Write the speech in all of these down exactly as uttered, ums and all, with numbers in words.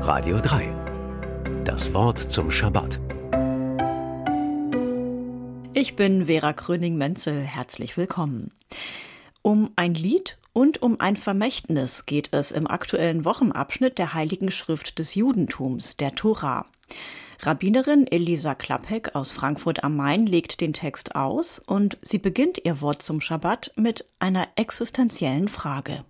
Radio drei. Das Wort zum Schabbat. Ich bin Vera Kröning-Menzel. Herzlich willkommen. Um ein Lied und um ein Vermächtnis geht es im aktuellen Wochenabschnitt der Heiligen Schrift des Judentums, der Tora. Rabbinerin Elisa Klappek aus Frankfurt am Main legt den Text aus und sie beginnt ihr Wort zum Schabbat mit einer existenziellen Frage.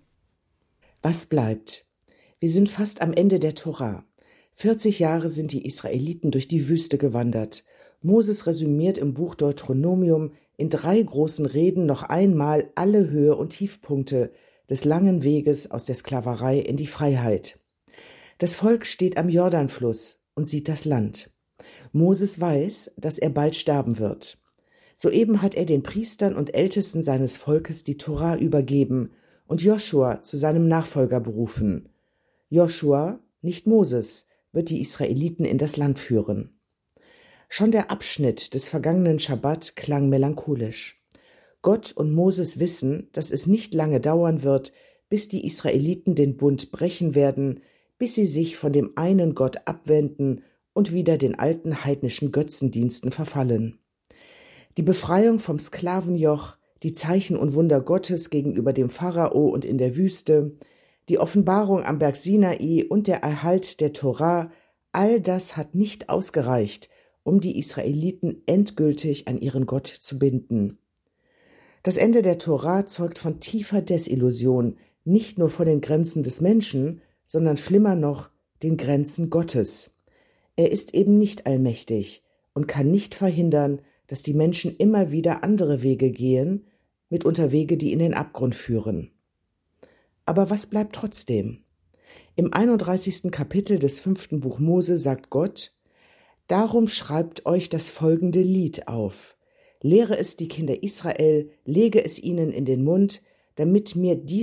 Was bleibt? Wir sind fast am Ende der Tora. vierzig Jahre sind die Israeliten durch die Wüste gewandert. Moses resümiert im Buch Deuteronomium in drei großen Reden noch einmal alle Höhe- und Tiefpunkte des langen Weges aus der Sklaverei in die Freiheit. Das Volk steht am Jordanfluss und sieht das Land. Moses weiß, dass er bald sterben wird. Soeben hat er den Priestern und Ältesten seines Volkes die Tora übergeben und Joschua zu seinem Nachfolger berufen. Joschua, nicht Moses, wird die Israeliten in das Land führen. Schon der Abschnitt des vergangenen Schabbat klang melancholisch. Gott und Moses wissen, dass es nicht lange dauern wird, bis die Israeliten den Bund brechen werden, bis sie sich von dem einen Gott abwenden und wieder den alten heidnischen Götzendiensten verfallen. Die Befreiung vom Sklavenjoch, die Zeichen und Wunder Gottes gegenüber dem Pharao und in der Wüste, die Offenbarung am Berg Sinai und der Erhalt der Tora, all das hat nicht ausgereicht, um die Israeliten endgültig an ihren Gott zu binden. Das Ende der Tora zeugt von tiefer Desillusion, nicht nur vor den Grenzen des Menschen, sondern schlimmer noch, den Grenzen Gottes. Er ist eben nicht allmächtig und kann nicht verhindern, dass die Menschen immer wieder andere Wege gehen, mitunter Wege, die in den Abgrund führen. Aber was bleibt trotzdem? Im einunddreißigsten Kapitel des fünften Buch Mose sagt Gott: Darum schreibt euch das folgende Lied auf. Lehre es die Kinder Israel, lege es ihnen in den Mund, damit mir dies